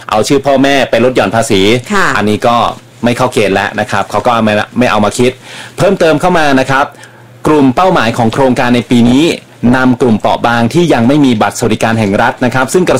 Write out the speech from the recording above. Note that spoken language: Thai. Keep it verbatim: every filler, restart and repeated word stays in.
เอาชื่อพ่อแม่ไปลดหย่อนภาษีอันนี้ก็ไม่เข้าเกณฑ์แล้วนะครับเขาก็ไม่ไม่เอามาคิดเพิ่มเติมเข้ามานะครับกลุ่มเป้าหมายของโครงการในปีนี้นำกลุ่มเปราะบางที่ยังไม่มีบัตรสวัสดิการแห่งรัฐนะครับซึ่ง